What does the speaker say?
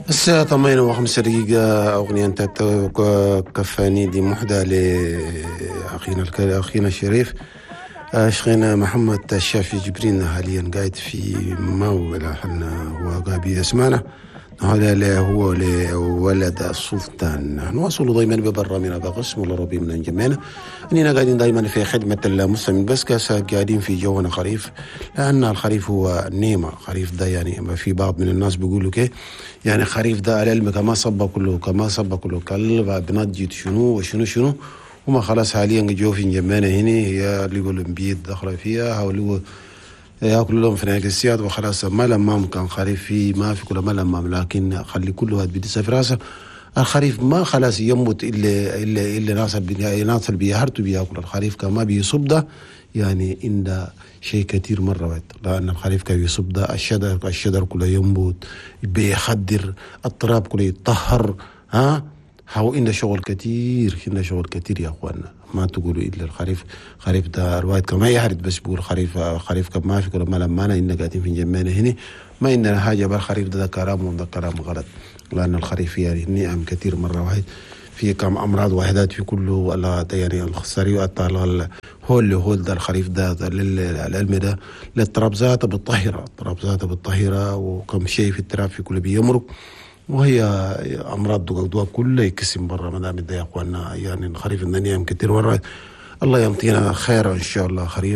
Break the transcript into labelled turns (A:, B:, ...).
A: الساعة 8:05 أغنية انتهت. كفاني دي محدة لأخينا أخينا الشريف. شيخنا محمد الشافي جبرين حاليا قاعد في ماو لحن هو قاعد يسمعنا. هذا لا هو لولد السلطان. نواصل دائما ببرامجنا بقسم ولا ربي من جميعنا اننا قاعدين دائما في خدمه المسلمين، بس قاعدين في جونا خريف، لان الخريف هو نعمه. خريف ده يعني في بعض من الناس بيقولوا كي يعني خريف ده العلم كما صب كله كلب بنجد شنو وشنو شنو. وما خلاص حاليا جو في جمانا هنا هي اللي يقول البيت داخله فيها او اللي ياكل لهم في نهاية السياد وخلاص. ما لما كان خريف في ما في كل ما لما، لكن خلي كل واحد بدي في راسه. الخريف ما خلاص يموت الا ناس اللي بيهرتوا بياكل الخريف. كان ما بيصب ده يعني إن شيء كتير مرة واحد، لأن الخريف كان يصب ده الشجر كله ينبت بيخدر، التراب كله يطهر. ها هو إن شغل كتير يا أخوانا. ما تقولوا إلا الخريف. خريف ده رواية كما يحرد، بس بقول خريف كما ما في كل ما لما أنا إن قاعدين في جمعنا هنا ما إننا حاجة. بالخريف ده كلام وده كلام غلط، لأن الخريف يعني نعم كتير مرة واحد. في كم أمراض واحدات في كله الله يعني الخساري هو ده الخريف ده للعلم ده للتراب ذاته بالطهيرة وكم شيء في التراب في كل بيمرق. وهي امراض دوا كلها يكسم برا ما دام ده يا اخوانا. يعني الخريف الدنيا كتير مرات. الله يمطينا خير ان شاء الله خريف.